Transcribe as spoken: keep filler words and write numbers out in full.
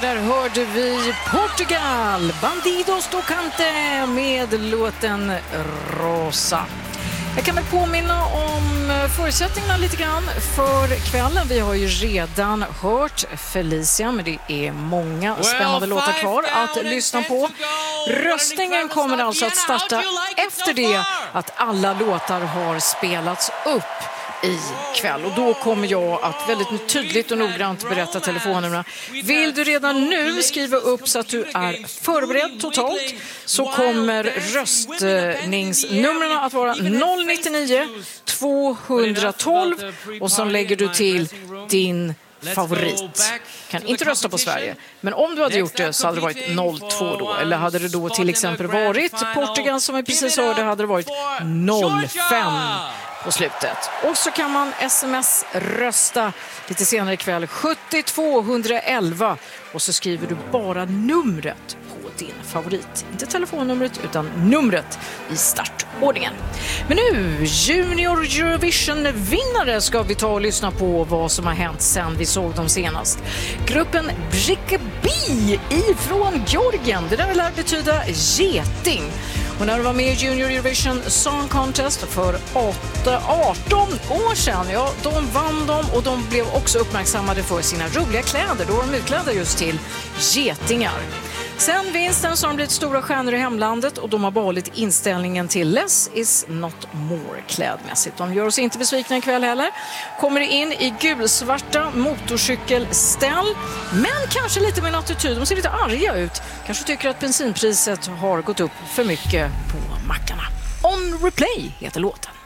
där hörde vi Portugal, Bandidos do Cante med låten Rosa. Jag kan väl påminna om förutsättningarna lite grann för kvällen. Vi har ju redan hört Felicia, men det är många spännande låtar kvar att lyssna på. Röstningen kommer alltså att starta efter det att alla låtar har spelats upp i kväll. Och då kommer jag att väldigt tydligt och noggrant berätta telefonnumren. Vill du redan nu skriva upp så att du är förberedd totalt, så kommer röstningsnumren att vara noll nio nio två ett två och så lägger du till din favorit. Kan inte rösta på Sverige, men om du hade gjort det så hade det varit noll två då. Eller hade det då till exempel varit Portugal som vi precis hörde, hade det varit noll fem på slutet. Och så kan man sms-rösta lite senare ikväll sjuttio två elva och så skriver du bara numret på din favorit. Inte telefonnumret utan numret i startordningen. Men nu, Junior Eurovision-vinnare ska vi ta och lyssna på vad som har hänt sen vi såg dem senast. Gruppen Brickebi ifrån Georgien. Det där lär betyda geting. Och när de var med i Junior Eurovision Song Contest för arton år sedan, ja, de vann dem och de blev också uppmärksammade för sina roliga kläder. Då var de utklädda just till getingar. Sen vinsten så har de blivit stora stjärnor i hemlandet och de har behållit inställningen till less is not more klädmässigt. De gör oss inte besvikna ikväll heller. Kommer in i gulsvarta motorcykelställ, men kanske lite med en attityd. De ser lite arga ut. Kanske tycker att bensinpriset har gått upp för mycket på mackarna. On Replay heter låten.